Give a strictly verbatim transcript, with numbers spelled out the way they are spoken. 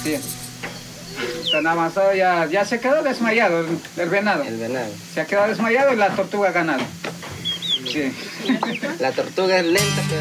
Sí. Está nada más, ya, ya se quedó desmayado el, el venado. El venado. Se ha quedado desmayado y la tortuga ha ganado. Sí. La tortuga es lenta, pero